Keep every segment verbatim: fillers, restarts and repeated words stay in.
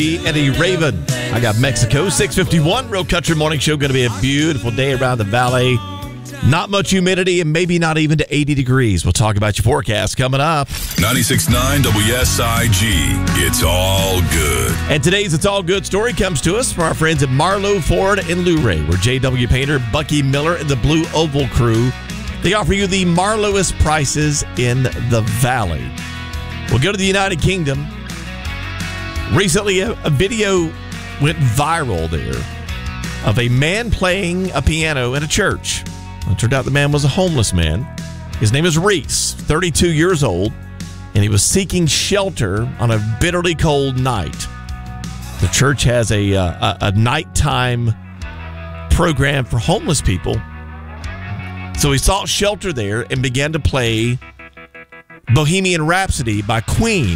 Eddie Raven. I got Mexico, six fifty-one. Real Country Morning Show. Going to be a beautiful day around the valley. Not much humidity and maybe not even to eighty degrees. We'll talk about your forecast coming up. ninety-six point nine W S I G. It's all good. And today's It's All Good story comes to us from our friends at Marlowe Ford in Luray, where J W Painter, Bucky Miller, and the Blue Oval crew, they offer you the Marlowest prices in the valley. We'll go to the United Kingdom. Recently, a, a video went viral there of a man playing a piano in a church. It turned out the man was a homeless man. His name is Reese, thirty-two years old, and he was seeking shelter on a bitterly cold night. The church has a, uh, a, a nighttime program for homeless people. So he sought shelter there and began to play Bohemian Rhapsody by Queen.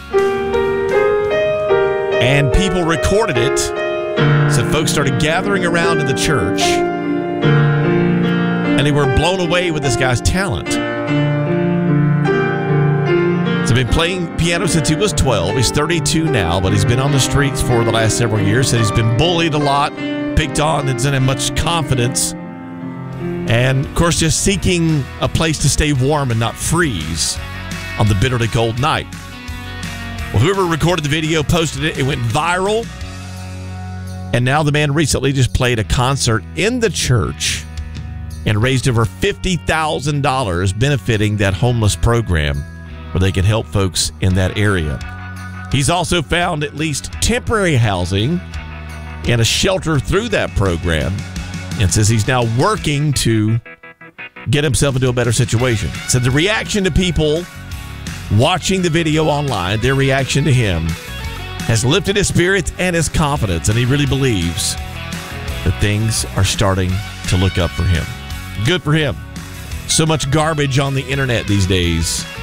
And people recorded it. So folks started gathering around in the church. And they were blown away with this guy's talent. So he's been playing piano since he was twelve. He's thirty-two now, but he's been on the streets for the last several years. Said he's been bullied a lot, picked on, and doesn't have much confidence. And, of course, just seeking a place to stay warm and not freeze on the bitterly cold night. Well, whoever recorded the video posted it. It went viral. And now the man recently just played a concert in the church and raised over fifty thousand dollars benefiting that homeless program where they can help folks in that area. He's also found at least temporary housing and a shelter through that program and says he's now working to get himself into a better situation. So the reaction to people watching the video online, their reaction to him has lifted his spirits and his confidence, and he really believes that things are starting to look up for him. Good for him. So much garbage on the internet these days.